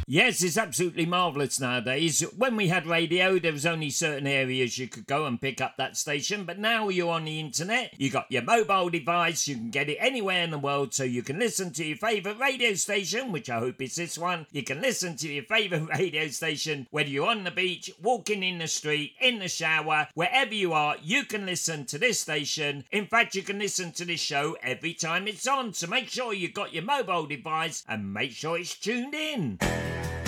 Yes, it's absolutely marvellous nowadays. When we had radio, there was only certain areas you could go and pick up that station, but now you're on the internet, you got your mobile device, you can get it anywhere in the world, so you can listen to your favourite radio station, which I hope is this one. You can listen to your favourite radio station, whether you're on the beach, walking in the street, in the shower, wherever you are, you can listen to this station. In fact, you can listen to this show every time it's on, so make sure you've got your mobile device and make sure it's tuned in.